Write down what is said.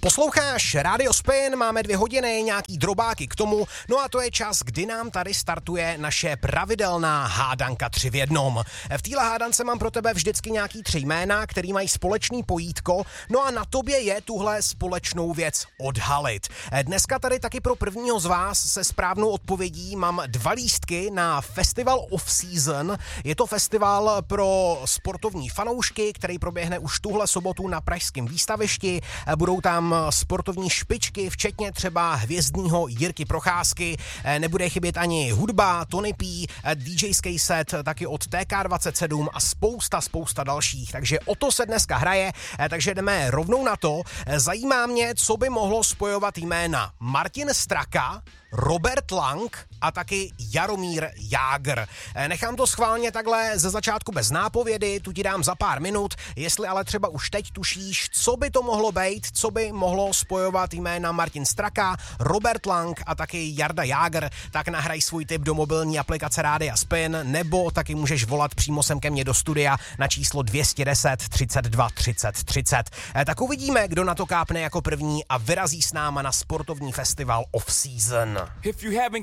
Posloucháš Radio Spin, máme 2 hodiny, nějaký drobáky k tomu, no a to je čas, kdy nám tady startuje naše pravidelná hádanka 3 v 1. V téhle hádance mám pro tebe vždycky nějaký 3 jména, který mají společný pojítko, no a na tobě je tuhle společnou věc odhalit. Dneska tady taky pro prvního z vás se správnou odpovědí mám 2 lístky na Festival Off Season. Je to festival pro sportovní fanoušky, který proběhne už tuhle sobotu na pražském výstavišti. Budou tam sportovní špičky, včetně třeba hvězdního Jirky Procházky. Nebude chybět ani hudba, Tony P, DJský set, taky od TK27 a spousta dalších. Takže o to se dneska hraje, takže jdeme rovnou na to. Zajímá mě, co by mohlo spojovat jména Martin Straka, Robert Lang a taky Jaromír Jágr. Nechám to schválně takhle ze začátku bez nápovědy, tu ti dám za pár minut, jestli ale třeba už teď tušíš, co by to mohlo být, co by mohlo spojovat jména Martin Straka, Robert Lang a taky Jarda Jágr, tak nahraj svůj tip do mobilní aplikace Rádia Spin, nebo taky můžeš volat přímo sem ke mně do studia na číslo 210 32 30 30. Tak uvidíme, kdo na to kápne jako první a vyrazí s náma na sportovní festival Off Season. If you haven't